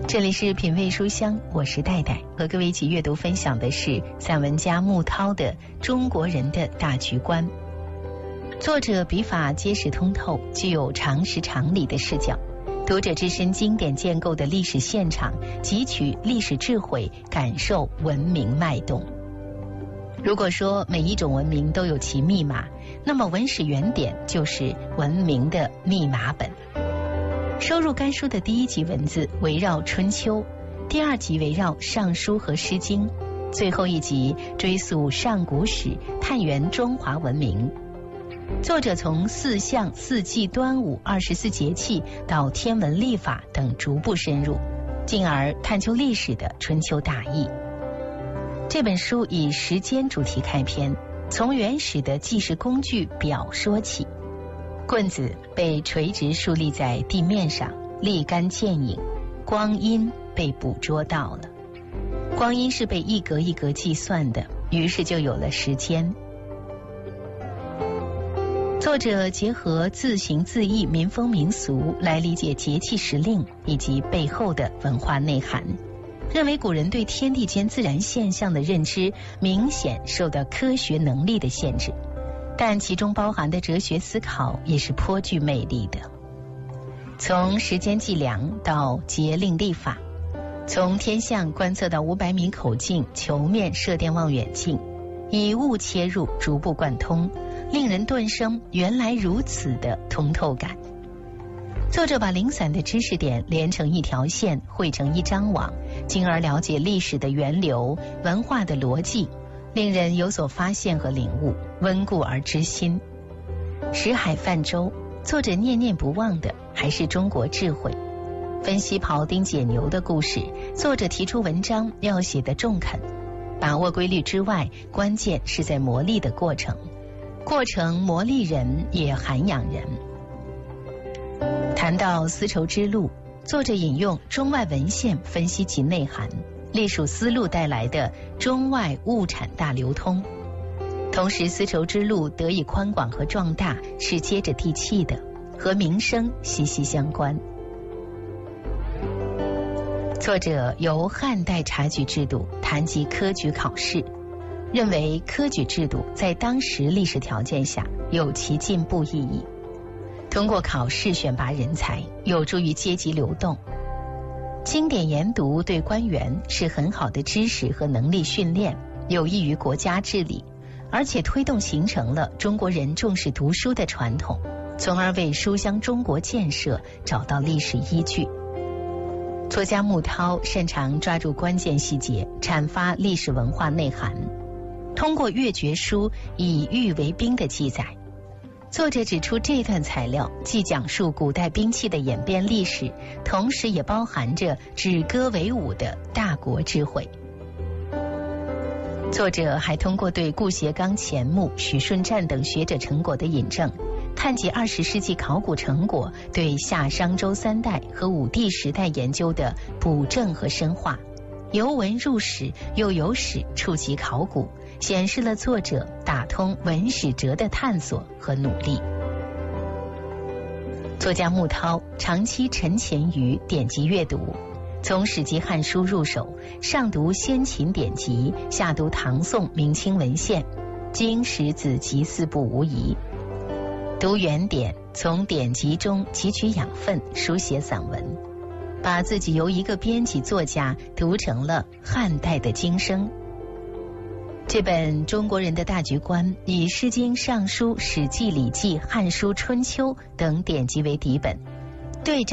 这里是品味书香，我是戴戴，和各位一起阅读分享的是散文家穆涛的《中国人的大局观》。作者笔法结实通透，具有常识常理的视角，读者置身经典建构的历史现场，汲取历史智慧，感受文明脉动。如果说每一种文明都有其密码，那么文史原点就是文明的密码本。收入该书的第一集文字围绕春秋，第二集围绕尚书和诗经，最后一集追溯上古史，探源中华文明。作者从四象、四季、端午、24节气到天文历法等逐步深入，进而探究历史的春秋大义。这本书以时间主题开篇，从原始的计时工具表说起。棍子被垂直竖立在地面上，立竿见影，光阴被捕捉到了。光阴是被一格一格计算的，于是就有了时间。作者结合自行自译民风民俗来理解节气时令以及背后的文化内涵，认为古人对天地间自然现象的认知明显受到科学能力的限制，但其中包含的哲学思考也是颇具魅力的。从时间计量到节令历法，从天象观测到500米口径球面射电望远镜，以物切入，逐步贯通，令人顿生原来如此的通透感。作者把零散的知识点连成一条线，汇成一张网，进而了解历史的源流、文化的逻辑，令人有所发现和领悟，温故而知新。识海泛舟，作者念念不忘的还是中国智慧。分析庖丁解牛的故事，作者提出文章要写得中肯，把握规律之外，关键是在磨砺的过程，过程磨砺人也涵养人。谈到丝绸之路，作者引用中外文献分析其内涵，隶属丝路带来的中外物产大流通。同时丝绸之路得以宽广和壮大是接着地气的，和民生息息相关。作者由汉代察举制度谈及科举考试，认为科举制度在当时历史条件下有其进步意义，通过考试选拔人才，有助于阶级流动。经典研读对官员是很好的知识和能力训练，有益于国家治理，而且推动形成了中国人重视读书的传统，从而为书香中国建设找到历史依据。作家穆涛擅长抓住关键细节，阐发历史文化内涵，通过阅决书以玉为兵的记载。作者指出，这段材料既讲述古代兵器的演变历史，同时也包含着止戈为武的大国智慧。作者还通过对顾颉刚、钱穆、许顺湛等学者成果的引证，探及20世纪考古成果对夏商周3代和武帝时代研究的补正和深化，由文入史，又由史触及考古，显示了作者打通文史哲的探索和努力。作家穆涛长期沉潜于典籍阅读，从史籍汉书入手，上读先秦典籍，下读唐宋明清文献，经史子集4部无疑。读原典，从典籍中汲取养分，书写散文，把自己由一个编辑作家读成了汉代的经生。这本中国人的大局观以《诗经》《尚书》《史记》《礼记》《汉书》《春秋》等典籍为底本，对